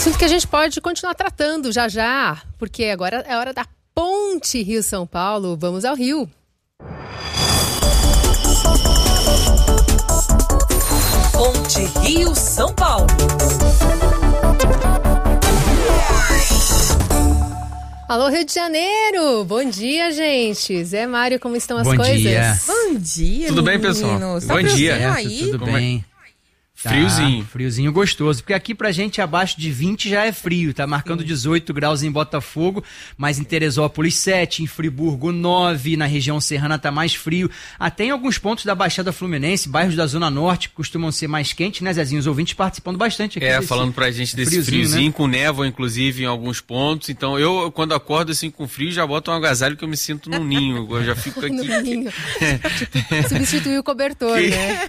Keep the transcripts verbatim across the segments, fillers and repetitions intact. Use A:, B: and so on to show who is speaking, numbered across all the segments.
A: Assunto que a gente pode continuar tratando já já, porque agora é hora da Ponte Rio-São Paulo. Vamos ao Rio.
B: Ponte Rio-São Paulo.
A: Alô, Rio de Janeiro! Bom dia, gente! Zé Mário, como estão as
C: Bom
A: coisas?
C: Dia.
D: Bom dia,
C: Tudo bem,
D: meninos?
C: pessoal?
D: Tá
C: Bom dia.
D: Aí?
C: Tudo
D: Como
C: bem. Tá,
E: Friozinho.
C: Friozinho gostoso. Porque aqui pra gente abaixo de vinte já é frio. Tá marcando
D: Sim.
C: dezoito graus em Botafogo, mas em Teresópolis sete, em Friburgo nove, na região serrana tá mais frio. Até em alguns pontos da Baixada Fluminense, bairros da Zona Norte, que costumam ser mais quentes, né, Zezinho? Os ouvintes participando bastante aqui.
E: É,
C: desse
E: falando pra gente desse
C: friozinho,
E: friozinho,
C: né?
E: com névoa, inclusive, em alguns pontos. Então, eu, quando acordo assim com frio, já boto um agasalho que eu me sinto num ninho. Eu já fico aqui.
A: No ninho. Tipo, substituir o cobertor, né?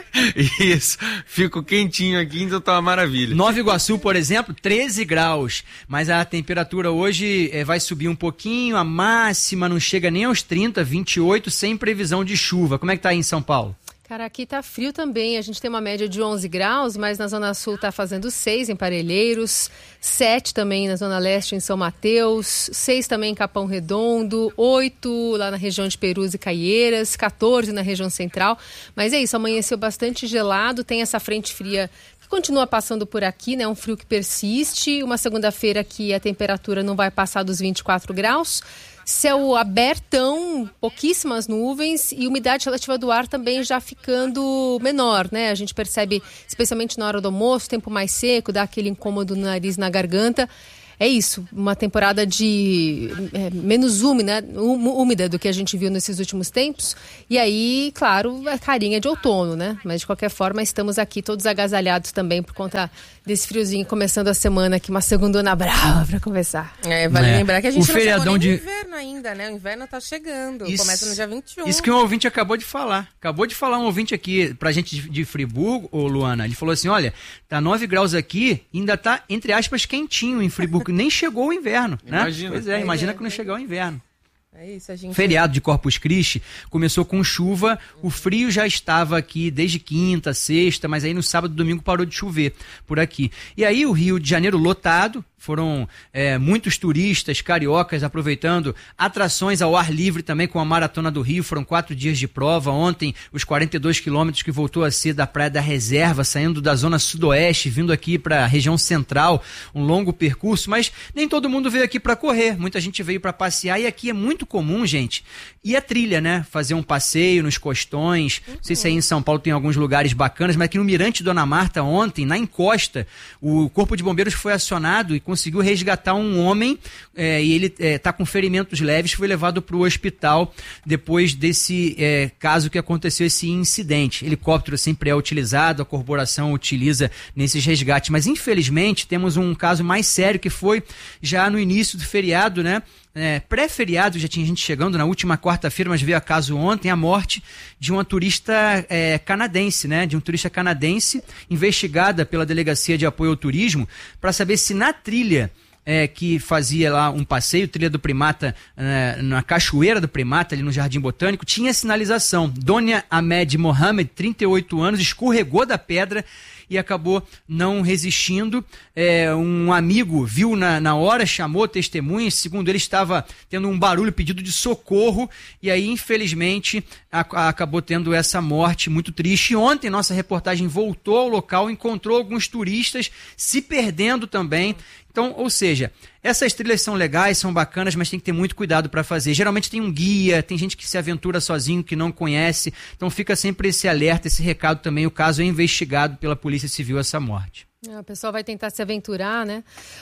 E: Isso. Fico quentinho aqui, então tá uma maravilha.
C: Nova Iguaçu, por exemplo, treze graus, mas a temperatura hoje é, vai subir um pouquinho, a máxima não chega nem aos trinta, vinte e oito, sem previsão de chuva. Como é que tá aí em São Paulo?
A: Cara, aqui tá frio também. A gente tem uma média de onze graus, mas na Zona Sul tá fazendo seis em Parelheiros, sete também na Zona Leste em São Mateus, seis também em Capão Redondo, oito lá na região de Perus e Caieiras, quatorze na região central. Mas é isso, amanheceu bastante gelado, tem essa frente fria que continua passando por aqui, né? Um frio que persiste. Uma segunda-feira que a temperatura não vai passar dos vinte e quatro graus. Céu abertão, pouquíssimas nuvens e umidade relativa do ar também já ficando menor, né? A gente percebe, especialmente na hora do almoço, tempo mais seco, dá aquele incômodo no nariz, na garganta. É isso, uma temporada de é, menos úmida, úmida do que a gente viu nesses últimos tempos. E aí, claro, a carinha de outono, né? Mas de qualquer forma, estamos aqui todos agasalhados também por conta desse friozinho, começando a semana aqui, uma segundona brava para começar.
D: É, vale
C: É.
D: lembrar que a gente
C: O
D: não
C: feriadão
D: chegou nem
C: de-
D: no inverno ainda, né? O inverno tá chegando,
C: Isso-
D: começa no dia vinte e um.
C: Isso que um ouvinte acabou de falar. Acabou de falar um ouvinte aqui pra gente de, de Friburgo, ô Luana. Ele falou assim, olha, tá nove graus aqui, ainda tá, entre aspas, quentinho em Friburgo. Nem chegou o inverno, né?
E: Imagina.
C: Pois é,
D: É,
C: imagina
D: é,
C: que não
D: é.
C: chegar o inverno.
D: É isso, a gente...
C: Feriado de Corpus Christi começou com chuva, o frio já estava aqui desde quinta, sexta, mas aí no sábado e domingo parou de chover por aqui. E aí o Rio de Janeiro lotado, foram é, muitos turistas cariocas aproveitando atrações ao ar livre também com a Maratona do Rio, foram quatro dias de prova. Ontem os quarenta e dois quilômetros que voltou a ser da Praia da Reserva, saindo da zona sudoeste, vindo aqui para a região central, um longo percurso, mas nem todo mundo veio aqui para correr, muita gente veio para passear e aqui é muito comum, gente, e a trilha, né, fazer um passeio nos costões, não sei se aí em São Paulo tem alguns lugares bacanas, mas aqui no Mirante Dona Marta ontem, na encosta, o Corpo de Bombeiros foi acionado e conseguiu resgatar um homem é, e ele está é, com ferimentos leves, foi levado para o hospital depois desse é, caso que aconteceu, esse incidente. Helicóptero sempre é utilizado, a corporação utiliza nesses resgates, mas infelizmente temos um caso mais sério que foi já no início do feriado, né? É, pré-feriado, já tinha gente chegando na última quarta-feira, mas veio a caso ontem, a morte de uma turista é, canadense, né? De um turista canadense investigada pela Delegacia de Apoio ao Turismo para saber se na trilha é, que fazia lá um passeio, trilha do Primata, é, na Cachoeira do Primata, ali no Jardim Botânico, tinha sinalização. Dona Ahmed Mohamed, trinta e oito anos, escorregou da pedra e acabou não resistindo. É, um amigo viu na, na hora, chamou testemunhas, segundo ele estava tendo um barulho, pedido de socorro, e aí infelizmente a, a, acabou tendo essa morte muito triste. E ontem nossa reportagem voltou ao local, encontrou alguns turistas se perdendo também. Então, ou seja, essas trilhas são legais, são bacanas, mas tem que ter muito cuidado para fazer. Geralmente tem um guia, tem gente que se aventura sozinho, que não conhece. Então fica sempre esse alerta, esse recado também. O caso é investigado pela Polícia Civil, essa morte.
A: É, o pessoal vai tentar se aventurar, né?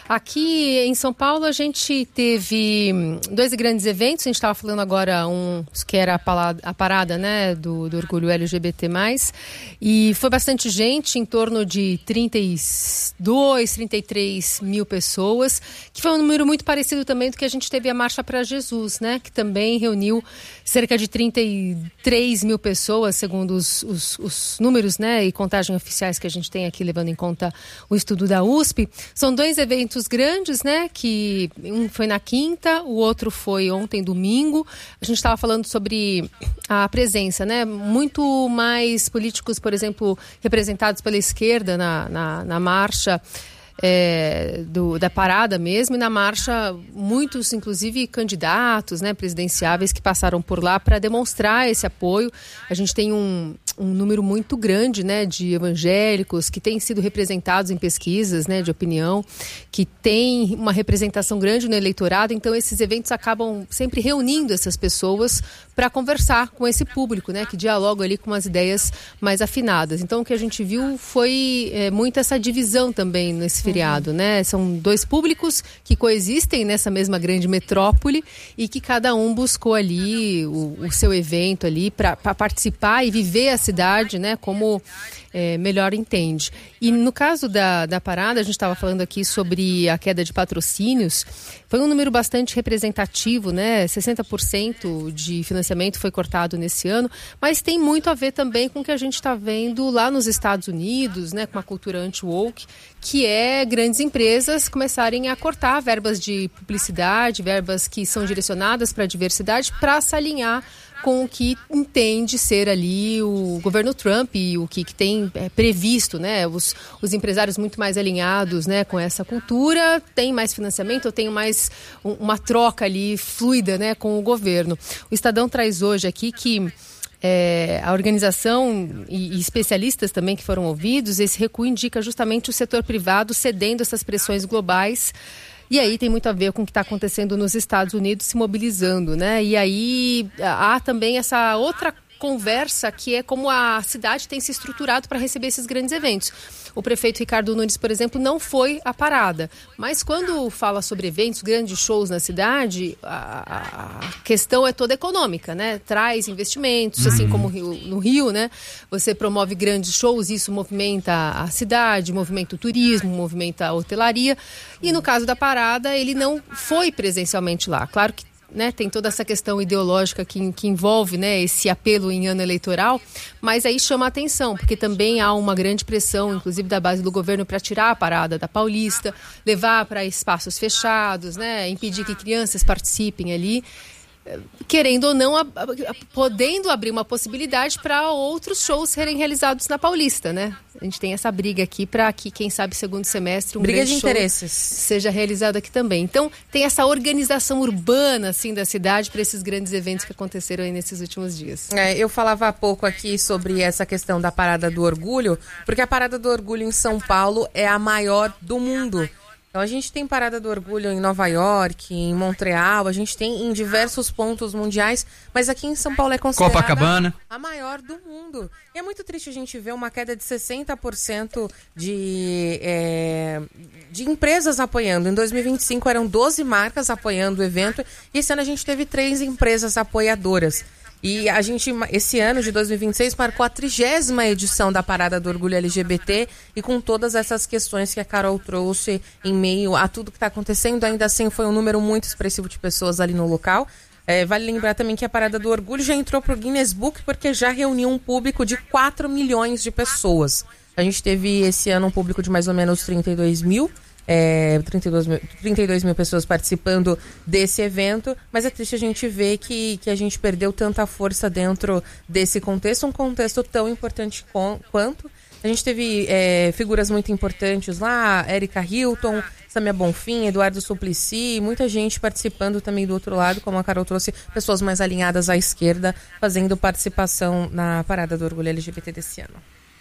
A: Aqui em São Paulo a gente teve dois grandes eventos. A gente estava falando agora um que era a parada, a parada né, do, do orgulho L G B T mais, e foi bastante gente, em torno de trinta e dois, trinta e três mil pessoas, que foi um número muito parecido também do que a gente teve a Marcha para Jesus, né? Que também reuniu cerca de trinta e três mil pessoas, segundo os, os, os números, né, e contagem oficiais que a gente tem aqui, levando em conta o estudo da U S P. São dois eventos grandes, né? Que um foi na quinta, o outro foi ontem, domingo. A gente estava falando sobre a presença, né? Muito mais políticos, por exemplo, representados pela esquerda na, na, na marcha. é, do, da parada mesmo, e na marcha muitos, inclusive candidatos, né, presidenciáveis que passaram por lá para demonstrar esse apoio. A gente tem um, um número muito grande, né, de evangélicos que têm sido representados em pesquisas, né, de opinião, que tem uma representação grande no eleitorado, então esses eventos acabam sempre reunindo essas pessoas para conversar com esse público, né, que dialoga ali com as ideias mais afinadas. Então o que a gente viu foi é, muito essa divisão também nesse feriado, né? São dois públicos que coexistem nessa mesma grande metrópole e que cada um buscou ali o, o seu evento ali para participar e viver a cidade, né, como é, melhor entende. E no caso da, da parada, a gente estava falando aqui sobre a queda de patrocínios, foi um número bastante representativo, né? sessenta por cento de financiamento foi cortado nesse ano, mas tem muito a ver também com o que a gente está vendo lá nos Estados Unidos, né, com a cultura anti-woke, que é grandes empresas começarem a cortar verbas de publicidade, verbas que são direcionadas para a diversidade, para se alinhar com o que entende ser ali o governo Trump e o que, que tem é, previsto, né? Os, os empresários muito mais alinhados, né, com essa cultura, tem mais financiamento, ou tem mais um, uma troca ali fluida, né, com o governo. O Estadão traz hoje aqui que É, a organização e, e especialistas também que foram ouvidos, esse recuo indica justamente o setor privado cedendo essas pressões globais. E aí tem muito a ver com o que está acontecendo nos Estados Unidos se mobilizando, né? E aí há também essa outra conversa que é como a cidade tem se estruturado para receber esses grandes eventos. O prefeito Ricardo Nunes, por exemplo, não foi à parada. Mas quando fala sobre eventos, grandes shows na cidade, a, a questão é toda econômica, né? Traz investimentos, uhum. assim como no Rio, né? Você promove grandes shows, isso movimenta a cidade, movimenta o turismo, movimenta a hotelaria. E no caso da parada, ele não foi presencialmente lá. Claro que, né, tem toda essa questão ideológica que, que envolve, né, esse apelo em ano eleitoral, mas aí chama a atenção, porque também há uma grande pressão, inclusive da base do governo, para tirar a parada da Paulista, levar para espaços fechados, né, impedir que crianças participem ali, querendo ou não, a, a, podendo abrir uma possibilidade para outros shows serem realizados na Paulista, né? A gente tem essa briga aqui para que, quem sabe, segundo semestre, um
D: briga
A: grande
D: de
A: show
D: interesses
A: seja realizado aqui também. Então, tem essa organização urbana, assim, da cidade para esses grandes eventos que aconteceram aí nesses últimos dias.
D: É, eu falava há pouco aqui sobre essa questão da Parada do Orgulho, porque a Parada do Orgulho em São Paulo é a maior do mundo. Então a gente tem Parada do Orgulho em Nova York, em Montreal, a gente tem em diversos pontos mundiais, mas aqui em São Paulo é considerada
C: Copacabana,
D: a maior do mundo. E é muito triste a gente ver uma queda de sessenta por cento de, é, de empresas apoiando. Em dois mil e vinte e cinco eram doze marcas apoiando o evento, e esse ano a gente teve três empresas apoiadoras. E a gente, esse ano de dois mil e vinte e seis, marcou a trigésima edição da Parada do Orgulho L G B T, e com todas essas questões que a Carol trouxe em meio a tudo que está acontecendo, ainda assim foi um número muito expressivo de pessoas ali no local. É, vale lembrar também que a Parada do Orgulho já entrou para o Guinness Book porque já reuniu um público de quatro milhões de pessoas. A gente teve esse ano um público de mais ou menos trinta e dois mil. É, trinta e dois mil, trinta e dois mil pessoas participando desse evento, mas é triste a gente ver que, que a gente perdeu tanta força dentro desse contexto, um contexto tão importante com, quanto. A gente teve é, figuras muito importantes lá, Erika Hilton, Samia Bonfim, Eduardo Suplicy, muita gente participando também do outro lado, como a Carol trouxe, pessoas mais alinhadas à esquerda, fazendo participação na Parada do Orgulho L G B T desse ano.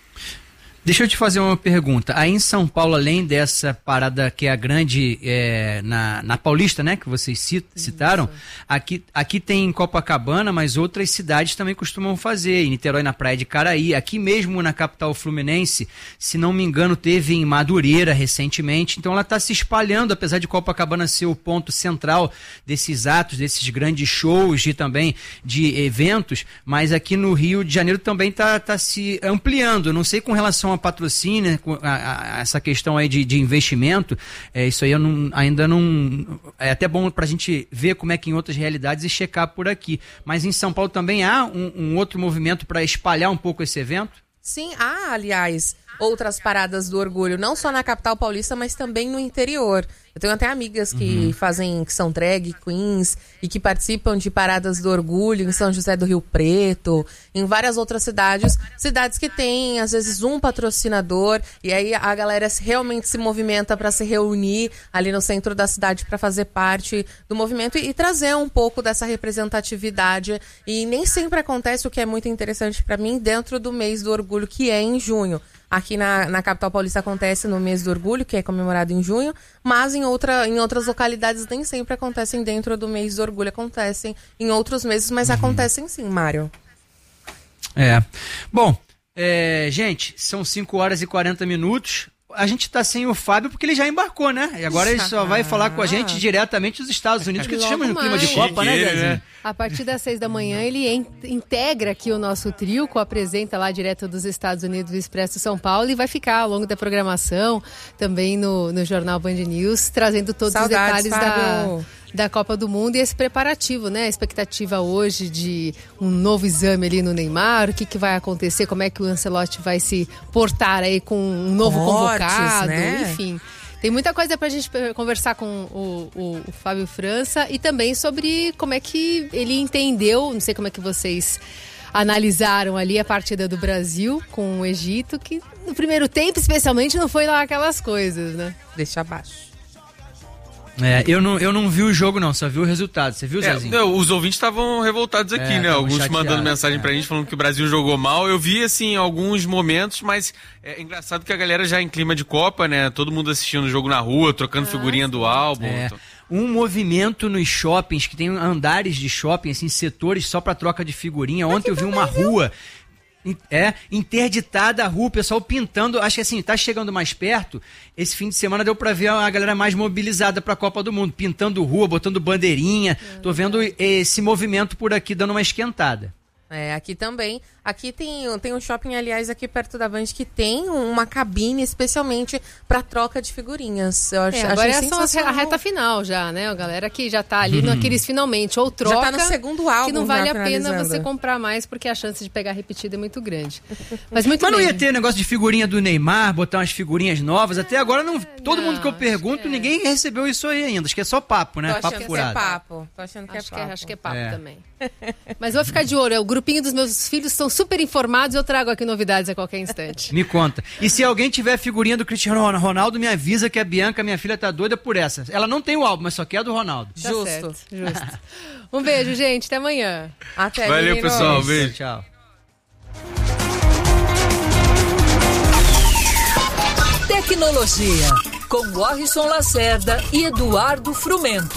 C: Deixa eu te fazer uma pergunta. Aí em São Paulo, além dessa parada que é a grande é, na, na Paulista, né, que vocês cit, citaram, aqui, aqui tem Copacabana, mas outras cidades também costumam fazer. Em Niterói, na Praia de Caraí, aqui mesmo na capital fluminense, se não me engano, teve em Madureira recentemente. Então ela está se espalhando, apesar de Copacabana ser o ponto central desses atos, desses grandes shows e também de eventos, mas aqui no Rio de Janeiro também está tá se ampliando. Não sei com relação a patrocínio, a, a, essa questão aí de, de investimento, é, isso aí eu não, ainda não... É até bom para a gente ver como é que em outras realidades e checar por aqui. Mas em São Paulo também há um, um outro movimento para espalhar um pouco esse evento?
D: Sim, há, aliás, outras paradas do orgulho, não só na capital paulista, mas também no interior. Eu tenho até amigas que uhum. fazem, que são drag queens e que participam de paradas do orgulho em São José do Rio Preto, em várias outras cidades, cidades que têm, às vezes, um patrocinador, e aí a galera realmente se movimenta para se reunir ali no centro da cidade para fazer parte do movimento e, e trazer um pouco dessa representatividade. E nem sempre acontece, o que é muito interessante para mim, dentro do mês do orgulho, que é em junho. Aqui na, na capital paulista acontece no mês do orgulho, que é comemorado em junho, mas em, outra, em outras localidades nem sempre acontecem dentro do mês do orgulho, acontecem em outros meses, mas uhum. acontecem sim, Mário.
C: É. Bom, é, gente, são cinco horas e quarenta minutos. A gente tá sem o Fábio porque ele já embarcou, né? E agora ele só vai falar com a gente diretamente dos Estados Unidos, que chama no clima de Copa, né, Zezinho?
A: A partir das seis da manhã, ele en- integra aqui o nosso trio, co-apresenta lá direto dos Estados Unidos do Expresso São Paulo e vai ficar ao longo da programação, também no, no Jornal Band News, trazendo todos
D: Saudades,
A: os detalhes da, da Copa do Mundo e esse preparativo, né? A expectativa hoje de um novo exame ali no Neymar, o que, que vai acontecer, como é que o Ancelotti vai se portar aí com um novo
D: Cortes,
A: convocado,
D: né?
A: Enfim. Tem muita coisa pra gente conversar com o, o, o Fábio França e também sobre como é que ele entendeu, não sei como é que vocês analisaram ali a partida do Brasil com o Egito, que no primeiro tempo, especialmente, não foi lá aquelas coisas, né?
D: Deixa abaixo.
C: É, eu não, eu não vi o jogo não, só vi o resultado. Você viu,
E: é,
C: Zezinho?
E: não, os ouvintes estavam revoltados aqui,
C: É,
E: né? Alguns
C: chateado,
E: mandando mensagem
C: é.
E: pra gente falando que o Brasil jogou mal. Eu vi, assim, alguns momentos, mas é engraçado que a galera já em clima de Copa, né? Todo mundo assistindo o jogo na rua, trocando ah, figurinha sim. do álbum.
C: É.
E: Então...
C: Um movimento nos shoppings, que tem andares de shopping, assim, setores só pra troca de figurinha. Ontem eu vi uma rua... É, interditada a rua, o pessoal pintando, acho que assim, tá chegando mais perto, esse fim de semana deu pra ver a galera mais mobilizada pra Copa do Mundo, pintando rua, botando bandeirinha, tô vendo esse movimento por aqui dando uma esquentada.
D: É, aqui também. Aqui tem, tem um shopping, aliás, aqui perto da Band, que tem uma cabine especialmente para troca de figurinhas. Eu acho,
A: é, agora
D: achei
A: é só a reta final já, né? A galera que já tá ali uhum. naqueles finalmente, ou troca,
D: já tá no segundo álbum,
A: que não vale a pena você comprar mais, porque a chance de pegar repetida é muito grande. Mas muito
C: Mas não
A: bem.
C: ia ter negócio de figurinha do Neymar, botar umas figurinhas novas, até agora não, todo não, mundo que eu pergunto, é. ninguém recebeu isso aí ainda, acho que é só papo, né?
D: Tô
C: papo
D: achando
C: furado.
D: que é papo. Tô achando que
A: acho
D: é papo.
A: Que é, acho que é papo
C: é.
A: também. Mas vou ficar de olho, o grupinho dos meus filhos são super informados, eu trago aqui novidades a qualquer instante.
C: Me conta. E se alguém tiver figurinha do Cristiano Ronaldo, me avisa que a Bianca, minha filha, tá doida por essa. Ela não tem o álbum, mas só quer a do Ronaldo.
A: Tá
D: justo.
A: Certo, justo. Um beijo, gente. Até amanhã.
D: Até,
E: valeu,
D: meninos.
E: pessoal. Beijo.
C: Tchau.
B: Tecnologia, com Warrison Lacerda e Eduardo Frumento.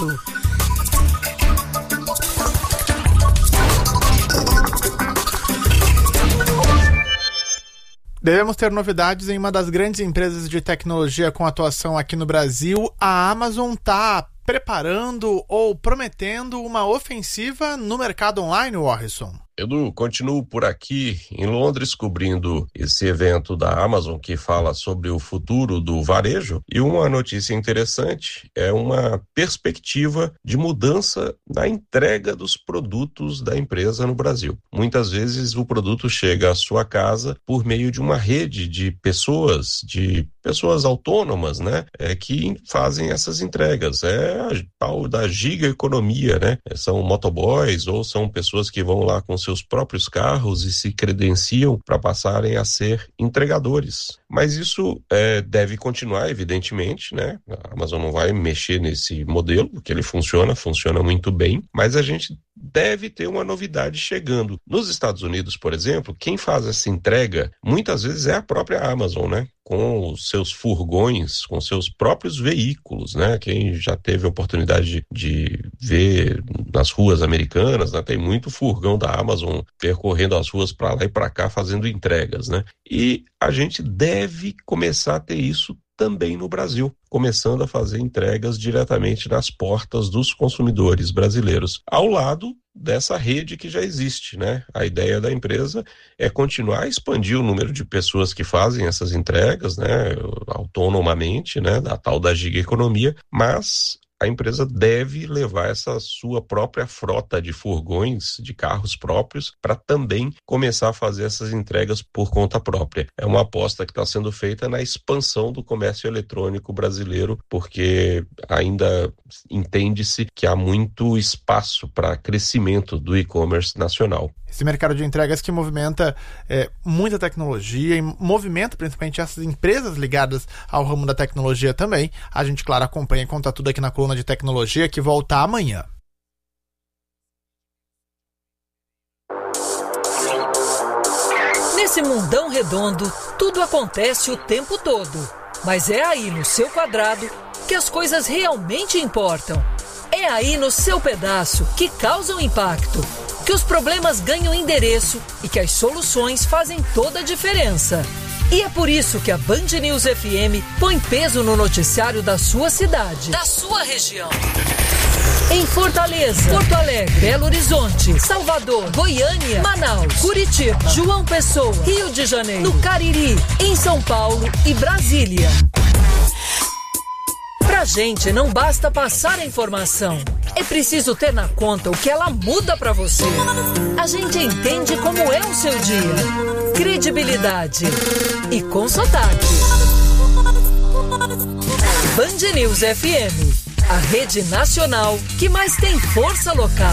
F: Devemos ter novidades em uma das grandes empresas de tecnologia com atuação aqui no Brasil. A Amazon está preparando ou prometendo uma ofensiva no mercado online, Warrison.
G: Edu, continuo por aqui em Londres cobrindo esse evento da Amazon que fala sobre o futuro do varejo, e uma notícia interessante é uma perspectiva de mudança na entrega dos produtos da empresa no Brasil. Muitas vezes o produto chega à sua casa por meio de uma rede de pessoas, de pessoas autônomas, né, é, que fazem essas entregas. É a tal da gigaeconomia, né? São motoboys ou são pessoas que vão lá com seus próprios carros e se credenciam para passarem a ser entregadores. Mas isso é, deve continuar, evidentemente, né? A Amazon não vai mexer nesse modelo, porque ele funciona, funciona muito bem, mas a gente deve ter uma novidade chegando. Nos Estados Unidos, por exemplo, quem faz essa entrega muitas vezes é a própria Amazon, né? Com os seus furgões, com seus próprios veículos, né? Quem já teve a oportunidade de, de ver nas ruas americanas, né? Tem muito furgão da Amazon percorrendo as ruas para lá e para cá fazendo entregas, né? E a gente deve começar a ter isso também no Brasil, começando a fazer entregas diretamente nas portas dos consumidores brasileiros, ao lado dessa rede que já existe, né? A ideia da empresa é continuar a expandir o número de pessoas que fazem essas entregas, né, autonomamente, né, da tal da gigaeconomia, mas a empresa deve levar essa sua própria frota de furgões, de carros próprios, para também começar a fazer essas entregas por conta própria. É uma aposta que está sendo feita na expansão do comércio eletrônico brasileiro, porque ainda entende-se que há muito espaço para crescimento do e-commerce nacional.
F: Esse mercado de entregas que movimenta é, muita tecnologia e movimenta principalmente essas empresas ligadas ao ramo da tecnologia também. A gente, claro, acompanha e conta tudo aqui na coluna de tecnologia, que volta amanhã.
B: Nesse mundão redondo, tudo acontece o tempo todo. Mas é aí no seu quadrado que as coisas realmente importam. É aí no seu pedaço que causam impacto, que os problemas ganham endereço e que as soluções fazem toda a diferença. E é por isso que a Band News F M põe peso no noticiário da sua cidade, da sua região. Em Fortaleza, Porto Alegre, Belo Horizonte, Salvador, Goiânia, Manaus, Curitiba, João Pessoa, Rio de Janeiro, no Cariri, em São Paulo e Brasília. Pra gente não basta passar a informação, é preciso ter na conta o que ela muda pra você. A gente entende como é o seu dia. Credibilidade e com sotaque. Band News F M, a rede nacional que mais tem força local.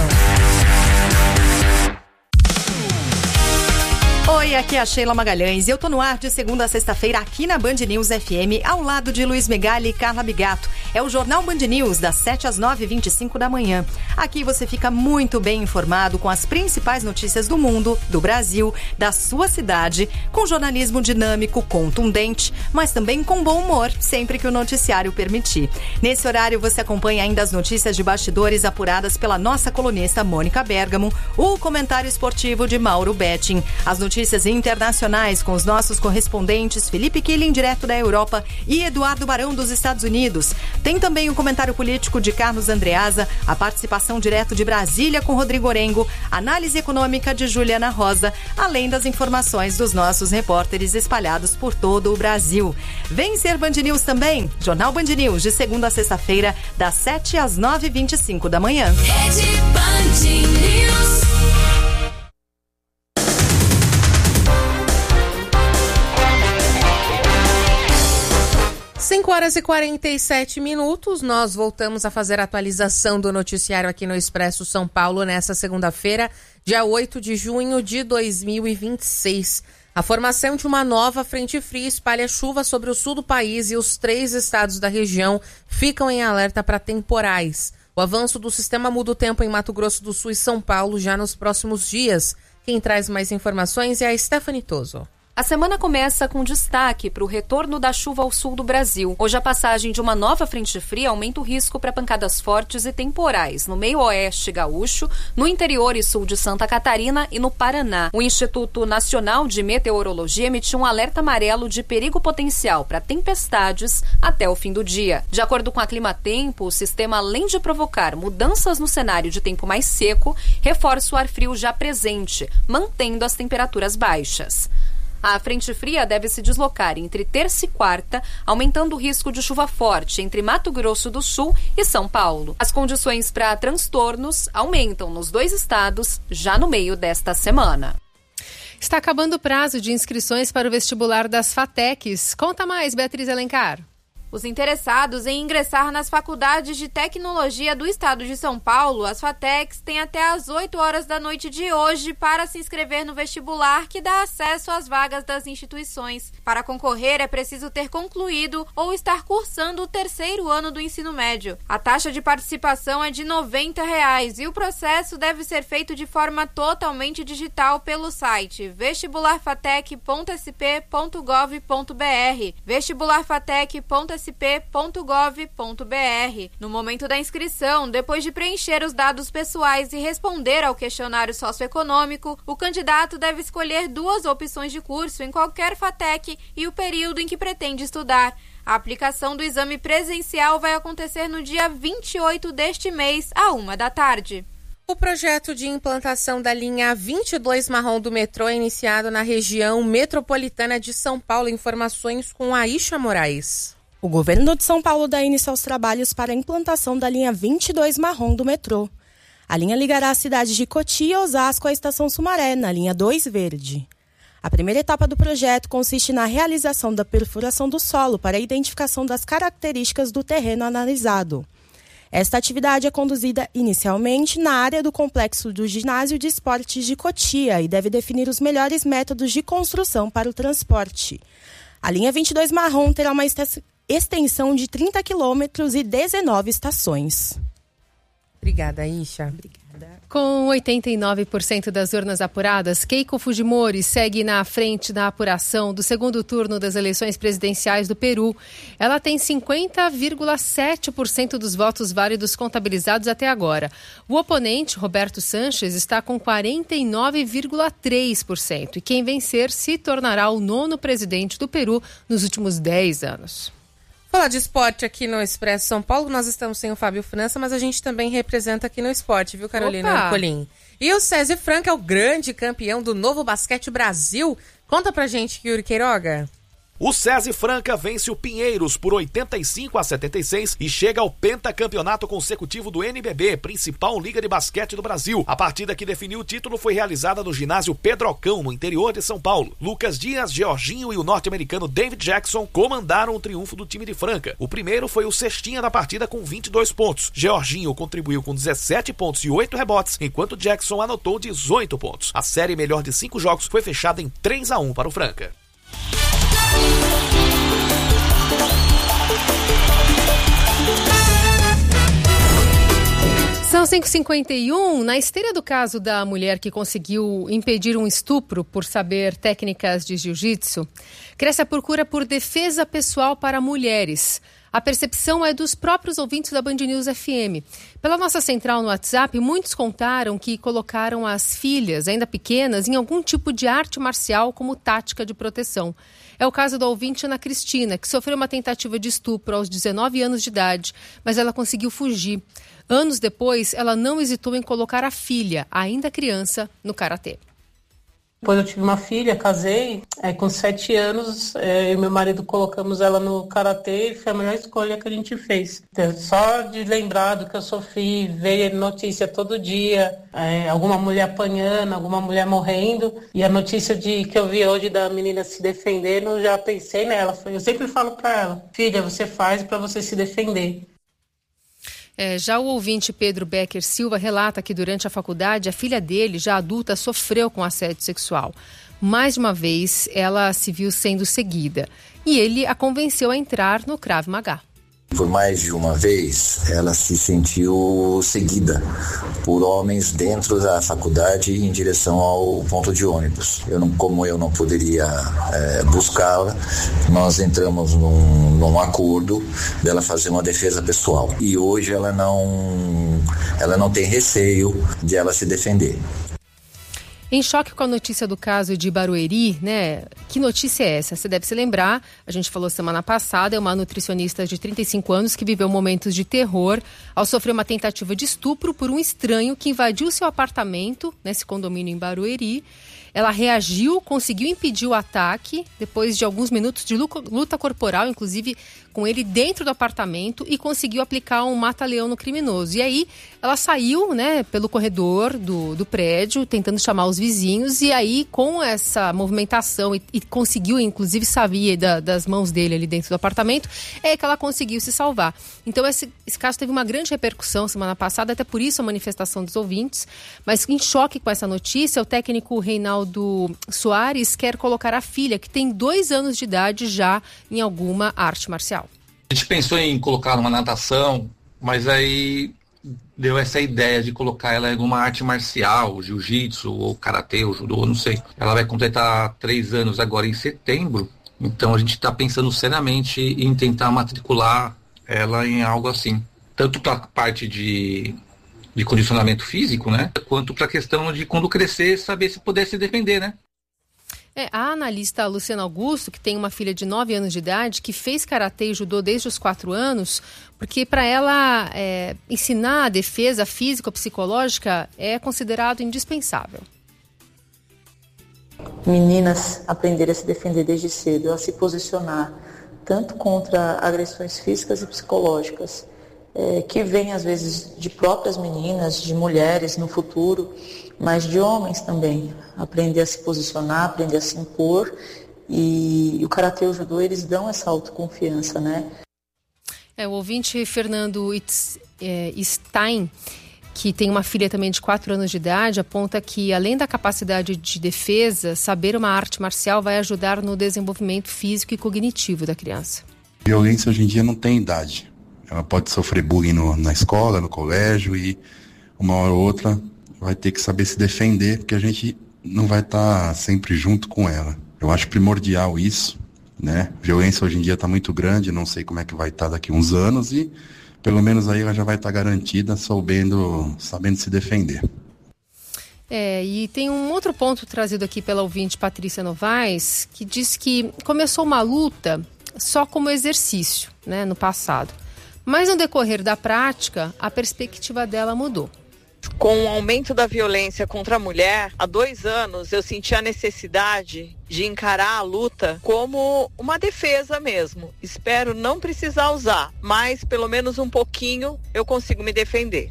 H: Oi, aqui é a Sheila Magalhães e eu tô no ar de segunda a sexta-feira aqui na Band News F M, ao lado de Luiz Megali e Carla Bigato. É o Jornal Band News, das sete às nove e vinte e cinco da manhã. Aqui você fica muito bem informado com as principais notícias do mundo, do Brasil, da sua cidade, com jornalismo dinâmico, contundente, mas também com bom humor, sempre que o noticiário permitir. Nesse horário você acompanha ainda as notícias de bastidores apuradas pela nossa colunista Mônica Bergamo, o comentário esportivo de Mauro Betting, as notícias internacionais com os nossos correspondentes Felipe Killing, direto da Europa, e Eduardo Barão, dos Estados Unidos. Tem também o comentário político de Carlos Andreasa, a participação direto de Brasília com Rodrigo Orengo, análise econômica de Juliana Rosa, além das informações dos nossos repórteres espalhados por todo o Brasil. Vem ser Band News também, Jornal Band News, de segunda a sexta-feira, das sete às nove e vinte e cinco da manhã.
B: Rede Band News.
D: cinco horas e quarenta e sete minutos, nós voltamos a fazer a atualização do noticiário aqui no Expresso São Paulo nesta segunda-feira, dia oito de junho de dois mil e vinte e seis. A formação de uma nova frente fria espalha chuva sobre o sul do país e os três estados da região ficam em alerta para temporais. O avanço do sistema muda o tempo em Mato Grosso do Sul e São Paulo já nos próximos dias. Quem traz mais informações é a Stephanie Toso.
I: A semana começa com destaque para o retorno da chuva ao sul do Brasil. Hoje a passagem de uma nova frente fria aumenta o risco para pancadas fortes e temporais no meio oeste gaúcho, no interior e sul de Santa Catarina e no Paraná. O Instituto Nacional de Meteorologia emitiu um alerta amarelo de perigo potencial para tempestades até o fim do dia. De acordo com a Climatempo, o sistema, além de provocar mudanças no cenário de tempo mais seco, reforça o ar frio já presente, mantendo as temperaturas baixas. A frente fria deve se deslocar entre terça e quarta, aumentando o risco de chuva forte entre Mato Grosso do Sul e São Paulo. As condições para transtornos aumentam nos dois estados já no meio desta semana.
A: Está acabando o prazo de inscrições para o vestibular das FATECs. Conta mais, Beatriz Alencar.
J: Os interessados em ingressar nas faculdades de tecnologia do estado de São Paulo, as FATECs, têm até às oito horas da noite de hoje para se inscrever no vestibular que dá acesso às vagas das instituições. Para concorrer, é preciso ter concluído ou estar cursando o terceiro ano do ensino médio. A taxa de participação é de noventa reais e o processo deve ser feito de forma totalmente digital pelo site vestibular fatec ponto s p ponto gov ponto b r, vestibular fatec ponto s p ponto gov ponto b r. No momento da inscrição, depois de preencher os dados pessoais e responder ao questionário socioeconômico, o candidato deve escolher duas opções de curso em qualquer FATEC e o período em que pretende estudar. A aplicação do exame presencial vai acontecer no dia vinte e oito deste mês, à uma da tarde.
D: O projeto de implantação da linha vinte e dois marrom do metrô é iniciado na região metropolitana de São Paulo. Informações com Aisha Moraes.
K: O governo de São Paulo dá início aos trabalhos para a implantação da linha vinte e dois marrom do metrô. A linha ligará a cidade de Cotia e Osasco à estação Sumaré, na linha dois verde. A primeira etapa do projeto consiste na realização da perfuração do solo para a identificação das características do terreno analisado. Esta atividade é conduzida inicialmente na área do complexo do Ginásio de Esportes de Cotia e deve definir os melhores métodos de construção para o transporte. A linha vinte e dois marrom terá uma extensão de trinta quilômetros e dezenove estações.
D: Obrigada, Isha. Obrigada.
A: Com oitenta e nove por cento das urnas apuradas, Keiko Fujimori segue na frente da apuração do segundo turno das eleições presidenciais do Peru. Ela tem cinquenta vírgula sete por cento dos votos válidos contabilizados até agora. O oponente, Roberto Sanches, está com quarenta e nove vírgula três por cento. E quem vencer se tornará o nono presidente do Peru nos últimos dez anos.
D: Falar de esporte aqui no Expresso São Paulo, nós estamos sem o Fábio França, mas a gente também representa aqui no esporte, viu, Carolina Ercolim? E o César Franca é o grande campeão do Novo Basquete Brasil. Conta pra gente, Yuri Queiroga.
L: O SESI Franca vence o Pinheiros por oitenta e cinco a setenta e seis e chega ao pentacampeonato consecutivo do N B B, principal liga de basquete do Brasil. A partida que definiu o título foi realizada no ginásio Pedrocão, no interior de São Paulo. Lucas Dias, Jorginho e o norte-americano David Jackson comandaram o triunfo do time de Franca. O primeiro foi o cestinha da partida com vinte e dois pontos. Jorginho contribuiu com dezessete pontos e oito rebotes, enquanto Jackson anotou dezoito pontos. A série melhor de cinco jogos foi fechada em três a um para o Franca.
A: São cinco e cinquenta e um. Na esteira do caso da mulher que conseguiu impedir um estupro por saber técnicas de jiu-jitsu, cresce a procura por defesa pessoal para mulheres. A percepção é dos próprios ouvintes da Band News F M. Pela nossa central no WhatsApp, muitos contaram que colocaram as filhas, ainda pequenas, em algum tipo de arte marcial como tática de proteção. É o caso da ouvinte Ana Cristina, que sofreu uma tentativa de estupro aos dezenove anos de idade, mas ela conseguiu fugir. Anos depois, ela não hesitou em colocar a filha, ainda criança, no karatê.
M: Depois eu tive uma filha, casei, é, com sete anos, é, eu e meu marido colocamos ela no karatê e foi a melhor escolha que a gente fez. Então, só de lembrar do que eu sofri, ver notícia todo dia, é, alguma mulher apanhando, alguma mulher morrendo, e a notícia de, que eu vi hoje da menina se defendendo, eu já pensei nela. Eu sempre falo pra ela, filha, você faz pra você se defender.
A: É, já o ouvinte Pedro Becker Silva relata que durante a faculdade a filha dele, já adulta, sofreu com assédio sexual. Mais de uma vez ela se viu sendo seguida e ele a convenceu a entrar no Krav Maga.
N: Por mais de uma vez, ela se sentiu seguida por homens dentro da faculdade em direção ao ponto de ônibus. Eu não, como eu não poderia é, buscá-la, nós entramos num, num acordo dela fazer uma defesa pessoal. E hoje ela não, ela não tem receio de ela se defender.
A: Em choque com a notícia do caso de Barueri, né? Que notícia é essa? Você deve se lembrar, a gente falou semana passada, é uma nutricionista de trinta e cinco anos que viveu momentos de terror ao sofrer uma tentativa de estupro por um estranho que invadiu seu apartamento nesse condomínio em Barueri. Ela reagiu, conseguiu impedir o ataque depois de alguns minutos de luta corporal, inclusive com ele dentro do apartamento, e conseguiu aplicar um mata-leão no criminoso. E aí ela saiu, né, pelo corredor do, do prédio, tentando chamar os vizinhos, e aí com essa movimentação e, e conseguiu inclusive sair da, das mãos dele ali dentro do apartamento, é que ela conseguiu se salvar. Então esse, esse caso teve uma grande repercussão semana passada, até por isso a manifestação dos ouvintes, mas em choque com essa notícia, o técnico Reinaldo Soares quer colocar a filha, que tem dois anos de idade, já em alguma arte marcial.
O: A gente pensou em colocar numa natação, mas aí deu essa ideia de colocar ela em alguma arte marcial, jiu-jitsu, ou karatê, ou judô, não sei. Ela vai completar três anos agora em setembro, então a gente está pensando seriamente em tentar matricular ela em algo assim. Tanto para a parte de, de condicionamento físico, né? Quanto para a questão de quando crescer, saber se puder se defender, né?
A: É, a analista Luciana Augusto, que tem uma filha de nove anos de idade, que fez karatê e judô desde os quatro anos, porque para ela é, ensinar a defesa física ou psicológica é considerado indispensável.
P: Meninas aprenderem a se defender desde cedo, a se posicionar, tanto contra agressões físicas e psicológicas, é, que vêm às vezes de próprias meninas, de mulheres no futuro, mas de homens também. Aprender a se posicionar, aprender a se impor, e, e o Karatê e o Judô, eles dão essa autoconfiança, né?
A: É, o ouvinte Fernando Itz, é, Stein, que tem uma filha também de quatro anos de idade, aponta que, além da capacidade de defesa, saber uma arte marcial vai ajudar no desenvolvimento físico e cognitivo da criança.
Q: Violência hoje em dia não tem idade. Ela pode sofrer bullying no, na escola, no colégio, e uma hora ou outra vai ter que saber se defender, porque a gente não vai estar sempre junto com ela. Eu acho primordial isso, né? Violência hoje em dia está muito grande, não sei como é que vai estar daqui uns anos, e pelo menos aí ela já vai estar garantida, sabendo, sabendo se defender.
A: É, e tem um outro ponto trazido aqui pela ouvinte Patrícia Novaes, que diz que começou uma luta só como exercício, né, no passado. Mas no decorrer da prática, a perspectiva dela mudou.
R: Com o aumento da violência contra a mulher, há dois anos eu senti a necessidade de encarar a luta como uma defesa mesmo. Espero não precisar usar, mas pelo menos um pouquinho eu consigo me defender.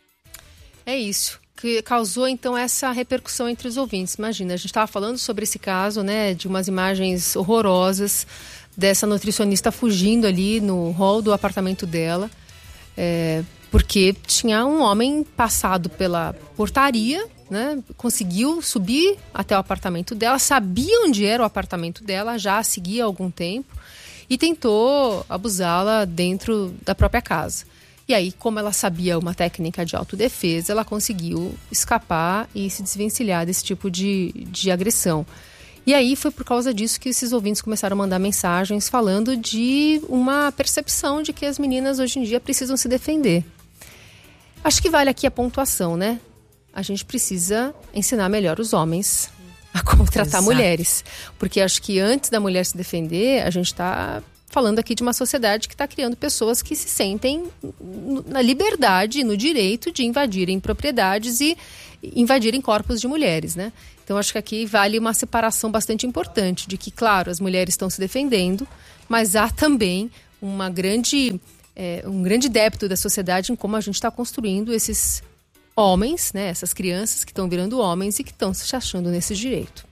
A: É isso, que causou então essa repercussão entre os ouvintes. Imagina, a gente estava falando sobre esse caso, né, de umas imagens horrorosas dessa nutricionista fugindo ali no hall do apartamento dela, é, porque tinha um homem passado pela portaria, né, conseguiu subir até o apartamento dela, sabia onde era o apartamento dela, já a seguia há algum tempo, e tentou abusá-la dentro da própria casa. E aí, como ela sabia uma técnica de autodefesa, ela conseguiu escapar e se desvencilhar desse tipo de, de agressão. E aí foi por causa disso que esses ouvintes começaram a mandar mensagens falando de uma percepção de que as meninas hoje em dia precisam se defender. Acho que vale aqui a pontuação, né? A gente precisa ensinar melhor os homens a contratar Exato. mulheres. Porque acho que antes da mulher se defender, a gente está falando aqui de uma sociedade que está criando pessoas que se sentem na liberdade e no direito de invadirem propriedades e invadirem corpos de mulheres, né? Então acho que aqui vale uma separação bastante importante de que, claro, as mulheres estão se defendendo, mas há também uma grande... É, um grande débito da sociedade em como a gente está construindo esses homens, né, essas crianças que estão virando homens e que estão se achando nesse direito.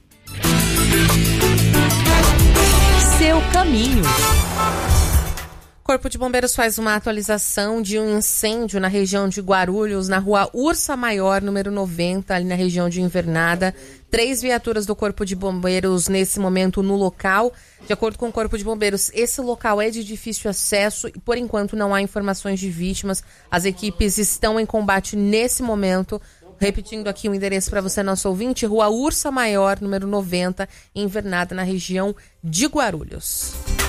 H: Seu caminho.
D: Corpo de Bombeiros faz uma atualização de um incêndio na região de Guarulhos, na rua Ursa Maior, número noventa, ali na região de Invernada. Três viaturas do Corpo de Bombeiros nesse momento no local. De acordo com o Corpo de Bombeiros, esse local é de difícil acesso e, por enquanto, não há informações de vítimas. As equipes estão em combate nesse momento. Repetindo aqui o endereço para você, nosso ouvinte, rua Ursa Maior, número noventa, em Invernada, na região de Guarulhos.